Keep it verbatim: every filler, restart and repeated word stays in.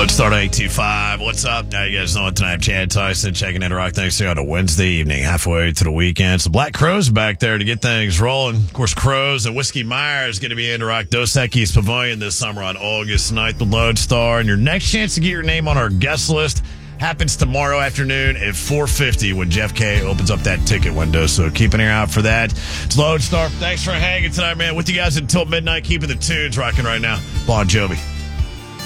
Lodestar eight two five. What's up? Now you guys know it tonight. Chad Tyson checking into Rock Things on a Wednesday evening, halfway to the weekend. So Black Crowes back there to get things rolling. Of course, Crows and Whiskey Myers going to be in to rock Dos Equis Pavilion this summer on August ninth. The Lodestar. And your next chance to get your name on our guest list happens tomorrow afternoon at four fifty when Jeff K opens up that ticket window. So keep an ear out for that. It's Lodestar. Thanks for hanging tonight, man. With you guys until midnight, keeping the tunes rocking right now. Bon Jovi.